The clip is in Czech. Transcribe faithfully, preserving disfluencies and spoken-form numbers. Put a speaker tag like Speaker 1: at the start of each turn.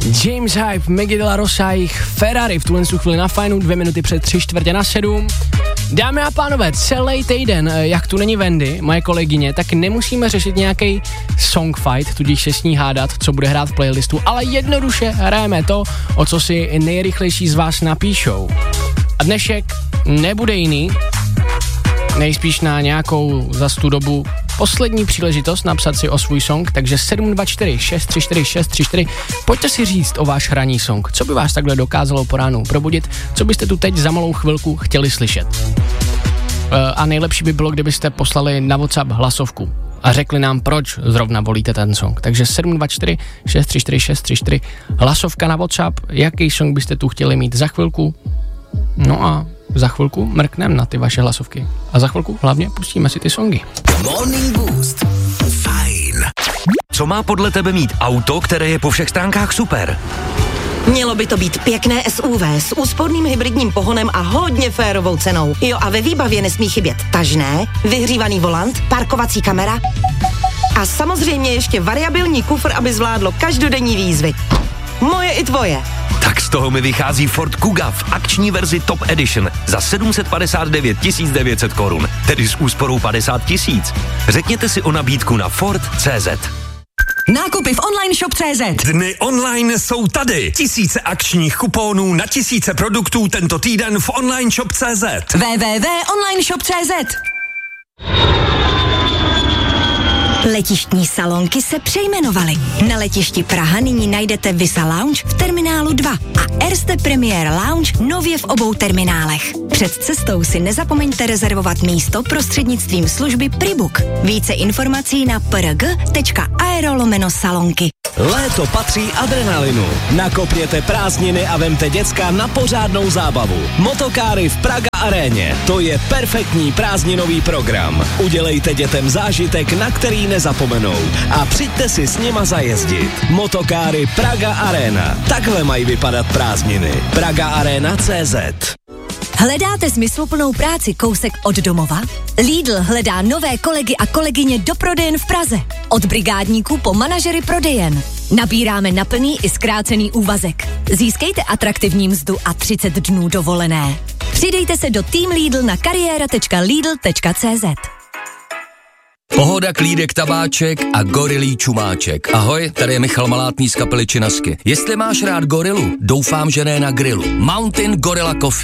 Speaker 1: James Hype, Maggie de la Rosa, jich Ferrari v tuhle chvíli na Fajnu, dvě minuty před tři čtvrtě na sedm. Dámy a pánové, celý týden, jak tu není Wendy, moje kolegyně, tak nemusíme řešit nějaký song fight, tudíž se s ní hádat, co bude hrát v playlistu, ale jednoduše hrajeme to, o co si nejrychlejší z vás napíšou. A dnešek nebude jiný, nejspíš na nějakou za tu dobu poslední příležitost napsat si o svůj song, takže sedm dva čtyři šest tři čtyři šest tři čtyři, pojďte si říct o váš hraní song, co by vás takhle dokázalo po ránu probudit, co byste tu teď za malou chvilku chtěli slyšet. E, a nejlepší by bylo, kdybyste poslali na WhatsApp hlasovku a řekli nám, proč zrovna volíte ten song. Takže sedm dva čtyři šest tři čtyři šest tři čtyři, hlasovka na WhatsApp, jaký song byste tu chtěli mít za chvilku. No a za chvilku mrknem na ty vaše hlasovky. A za chvilku hlavně pustíme si ty songy.
Speaker 2: Morning Boost. Fajn. Co má podle tebe mít auto, které je po všech stránkách super?
Speaker 3: Mělo by to být pěkné S U V s úsporným hybridním pohonem a hodně férovou cenou. Jo, a ve výbavě nesmí chybět tažné, vyhřívaný volant, parkovací kamera a samozřejmě ještě variabilní kufr, aby zvládlo každodenní výzvy. Moje i tvoje.
Speaker 2: Tak z toho mi vychází Ford Kuga v akční verzi Top Edition za sedm set padesát devět tisíc devět set korun, tedy s úsporou padesát tisíc. Řekněte si o nabídku na Ford tečka cé zet.
Speaker 3: Nákupy v online shop tečka cé zet.
Speaker 4: Dny online jsou tady. Tisíce akčních kuponů na tisíce produktů tento týden v online shop tečka cé zet.
Speaker 3: w w w tečka online shop tečka cé zet. Letištní salonky se přejmenovaly. Na letišti Praha nyní najdete Visa Lounge v terminálu dva a Erste Premier Lounge nově v obou terminálech. Před cestou si nezapomeňte rezervovat místo prostřednictvím služby Pribook. Více informací na prg tečka aero lomeno salonky.
Speaker 5: Léto patří adrenalinu. Nakopněte prázdniny a vemte děcka na pořádnou zábavu. Motokáry v Praga Aréně. To je perfektní prázdninový program. Udělejte dětem zážitek, na který nezapomenou. A přijďte si s nima zajezdit. Motokáry Praga Arena. Takhle mají vypadat prázdniny. praga arena tečka cé zet.
Speaker 6: Hledáte smysluplnou práci kousek od domova? Lidl hledá nové kolegy a kolegyně do prodejen v Praze. Od brigádníků po manažery prodejen. Nabíráme na plný i zkrácený úvazek. Získejte atraktivní mzdu a třicet dnů dovolené. Přidejte se do Team Lidl na kariéra tečka lidl tečka cé zet.
Speaker 7: Pohoda, klídek, tabáček a gorilí čumáček. Ahoj, tady je Michal Malátný z kapely Činasky. Jestli máš rád gorilu, doufám, že ne na grilu. Mountain Gorilla Coffee.